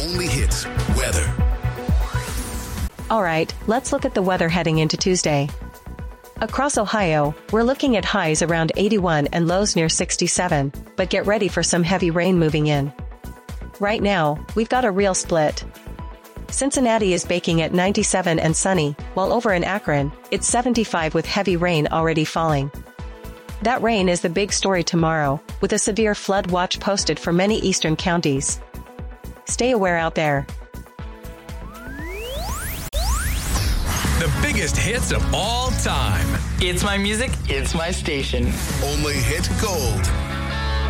only hits weather. All right, let's look at the weather heading into Tuesday. Across Ohio, we're looking at highs around 81 and lows near 67, but get ready for some heavy rain moving in. Right now, we've got a real split. Cincinnati is baking at 97 and sunny, while over in Akron, it's 75 with heavy rain already falling. That rain is the big story tomorrow, with a severe flood watch posted for many eastern counties. Stay aware out there. The biggest hits of all time. It's my music, it's my station. Only hit gold.